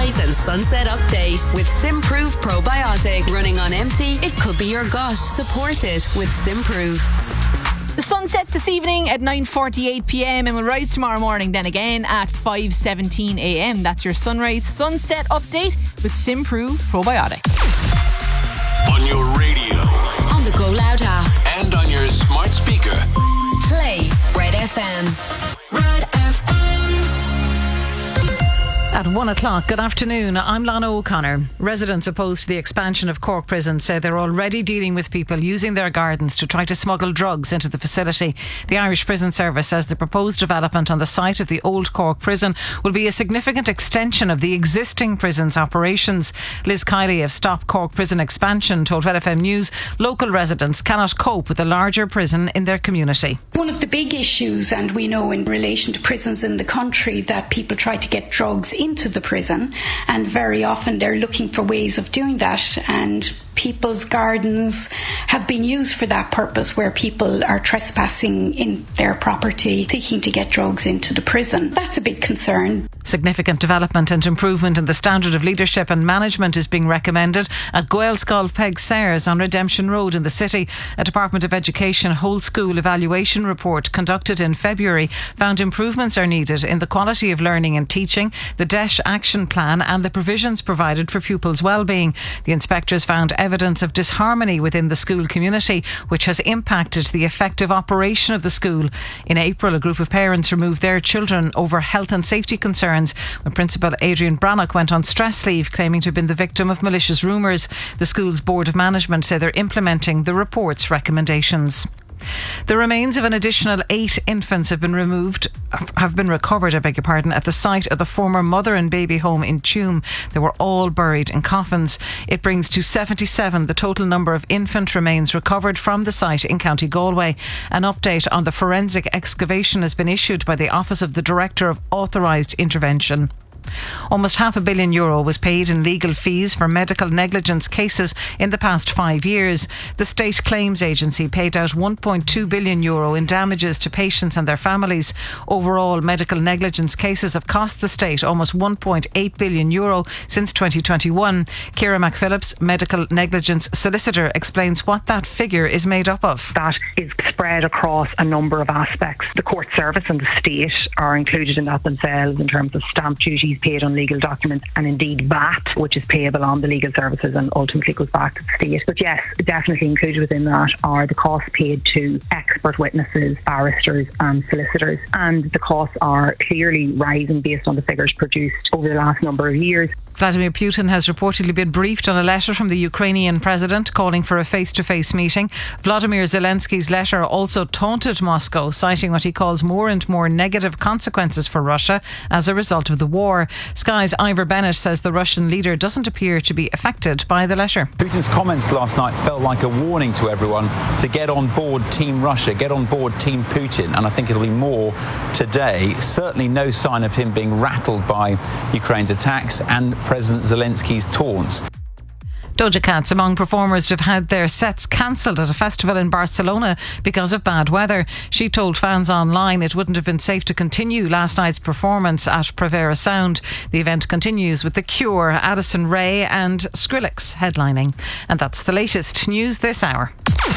Sunrise and Sunset Update with Simprove Probiotic. Running on empty, it could be your gut. Support it with Simprove. The sun sets this evening at 9:48pm and will rise tomorrow morning then again at 5:17am. That's your sunrise sunset update with Simprove Probiotic. On your radio, on the Go Loud app, and on your smart speaker. Play Red FM. Red FM. At 1 o'clock, good afternoon, I'm Lana O'Connor. Residents opposed to the expansion of Cork Prison say they're already dealing with people using their gardens to try to smuggle drugs into the facility. The Irish Prison Service says the proposed development on the site of the old Cork Prison will be a significant extension of the existing prison's operations. Liz Kiley of Stop Cork Prison Expansion told Red FM News local residents cannot cope with a larger prison in their community. One of the big issues, and we know in relation to prisons in the country, that people try to get drugs into the prison, and very often they're looking for ways of doing that, and people's gardens have been used for that purpose, where people are trespassing in their property seeking to get drugs into the prison. That's a big concern. Significant development and improvement in the standard of leadership and management is being recommended at Gaelscoil Peg Sayers on Redemption Road in the city. A Department of Education whole school evaluation report conducted in February found improvements are needed in the quality of learning and teaching, the DEIS action plan and the provisions provided for pupils' well-being. The inspectors found evidence of disharmony within the school community, which has impacted the effective operation of the school. In April, a group of parents removed their children over health and safety concerns when Principal Adrian Brannock went on stress leave, claiming to have been the victim of malicious rumours. The school's Board of Management say they're implementing the report's recommendations. The remains of an additional 8 infants have been recovered at the site of the former mother and baby home in Tuam. They were all buried in coffins. It brings to 77 the total number of infant remains recovered from the site in County Galway. An update on the forensic excavation has been issued by the Office of the Director of Authorised Intervention. Almost €500 million was paid in legal fees for medical negligence cases in the past 5 years. The State Claims Agency paid out €1.2 billion in damages to patients and their families. Overall, medical negligence cases have cost the state almost €1.8 billion since 2021. Ciara McPhillips, medical negligence solicitor, explains what that figure is made up of. That is spread across a number of aspects. The court service and the state are included in that themselves in terms of stamp duties paid on legal documents, and indeed VAT, which is payable on the legal services and ultimately goes back to the state. But yes, definitely included within that are the costs paid to expert witnesses, barristers and solicitors, and the costs are clearly rising based on the figures produced over the last number of years. Vladimir Putin has reportedly been briefed on a letter from the Ukrainian president calling for a face-to-face meeting. Vladimir Zelensky's letter also taunted Moscow, citing what he calls more and more negative consequences for Russia as a result of the war. Sky's Ivor Bennett says the Russian leader doesn't appear to be affected by the letter. Putin's comments last night felt like a warning to everyone to get on board Team Russia, get on board Team Putin, and I think it'll be more today. Certainly no sign of him being rattled by Ukraine's attacks and President Zelensky's taunts. Doja Cat's among performers to have had their sets cancelled at a festival in Barcelona because of bad weather. She told fans online it wouldn't have been safe to continue last night's performance at Primavera Sound. The event continues with The Cure, Addison Rae and Skrillex headlining. And that's the latest news this hour.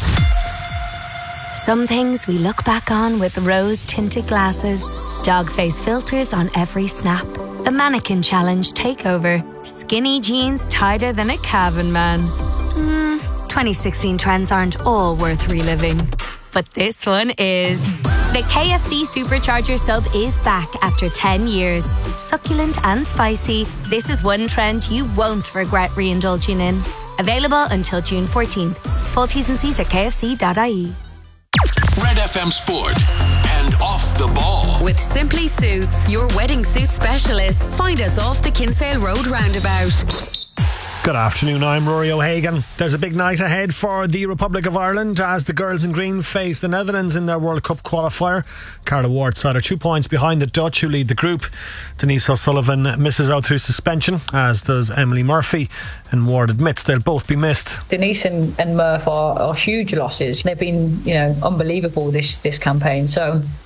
Some things we look back on with rose-tinted glasses. Dog face filters on every snap. A mannequin challenge takeover. Skinny jeans tighter than a cabin man. 2016 trends aren't all worth reliving. But this one is. The KFC Supercharger sub is back after 10 years. Succulent and spicy, this is one trend you won't regret re-indulging in. Available until June 14th. Full T's and C's at kfc.ie. Red FM Sport and Off the Ball with Simply Suits, your wedding suit specialists. Find us off the Kinsale Road roundabout. Good afternoon, I'm Rory O'Hagan. There's a big night ahead for the Republic of Ireland as the girls in green face the Netherlands in their World Cup qualifier. Carla Ward's side are 2 points behind the Dutch, who lead the group. Denise O'Sullivan misses out through suspension, as does Emily Murphy, and Ward admits they'll both be missed. Denise and Murph are huge losses. They've been, unbelievable this campaign. So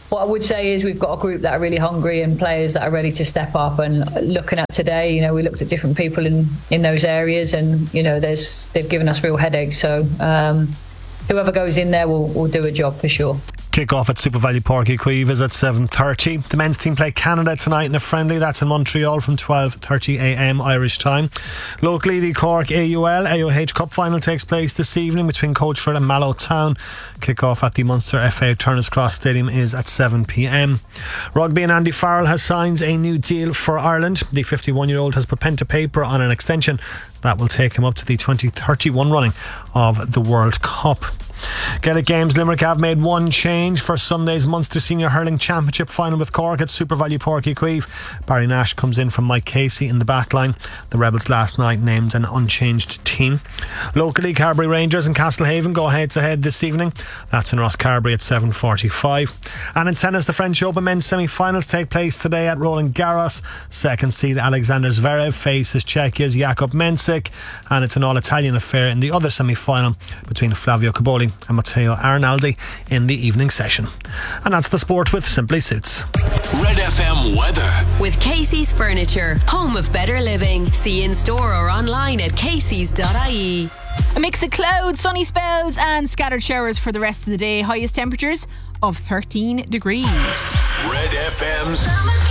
what I would say is we've got a group that are really hungry and players that are ready to step up. And looking at today, you know, we looked at different people in those areas, and you know, they've given us real headaches. So whoever goes in there will do a job for sure. Kick-off at Super Valley Park Equive is at 7:30. The men's team play Canada tonight in a friendly. That's in Montreal from 12:30am Irish time. Locally, the Cork AUL AOH Cup final takes place this evening between Coachford and Mallow Town. Kick-off at the Munster FA Turner's Cross Stadium is at 7pm. Rugby, and Andy Farrell has signed a new deal for Ireland. The 51-year-old has put pen to paper on an extension that will take him up to the 2031 running of the World Cup. Gaelic Games Limerick have made one change for Sunday's Munster Senior Hurling Championship final with Cork at Super Valley Park Equive. Barry Nash comes in from Mike Casey in the backline. The Rebels last night named an unchanged team. Locally, Carbery Rangers and Castlehaven go head to head this evening. That's in Rosscarbery at 7:45. And in tennis, the French Open men's semi-finals take place today at Roland Garros. Second seed Alexander Zverev faces Czechia's Jakub Mensik, and it's an all-Italian affair in the other semi-final between Flavio Cobolli and Matteo Arnaldi in the evening session. And that's the sport with Simply Suits. Red FM weather. With Casey's Furniture, home of better living. See in store or online at caseys.ie. A mix of clouds, sunny spells and scattered showers for the rest of the day. Highest temperatures of 13 degrees. Red FM's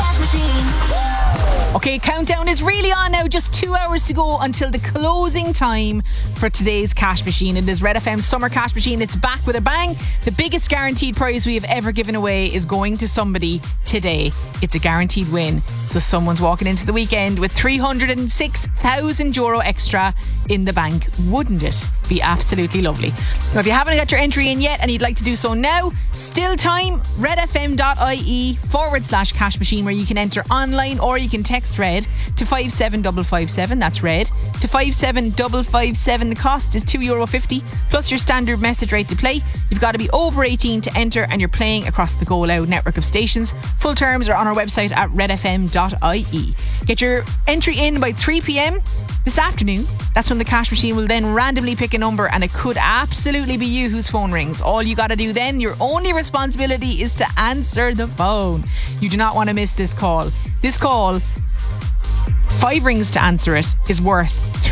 Okay, countdown is really on now. Just 2 hours to go until the closing time for today's cash machine. It is Red FM's Summer Cash Machine. It's back with a bang. The biggest guaranteed prize we have ever given away is going to somebody today. It's a guaranteed win. So someone's walking into the weekend with €306,000 extra in the bank. Wouldn't it be absolutely lovely? Now, if you haven't got your entry in yet and you'd like to do so now, still time. redfm.ie/cash machine, where you can enter online or you can text RED to 57557. That's RED to 57557. The cost is €2.50 plus your standard message rate to play. You've got to be over 18 to enter, and you're playing across the Go Loud network of stations. Full terms are on our website at redfm.ie. Get your entry in by 3pm this afternoon. That's when the cash machine will then randomly pick a number, and it could absolutely be you whose phone rings. All you got to do then, your only responsibility, is to answer the phone. You do not want to miss this call. This call, 5 rings to answer it, is worth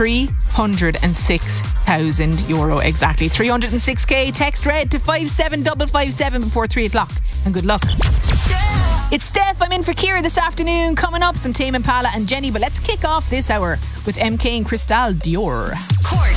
€306,000 exactly. 306k. Text RED to 57557 before 3 o'clock, and good luck. It's Steph. I'm in for Kira this afternoon. Coming up, some Tame Impala and Jenny, but let's kick off this hour with MK and Cristal Dior. Cork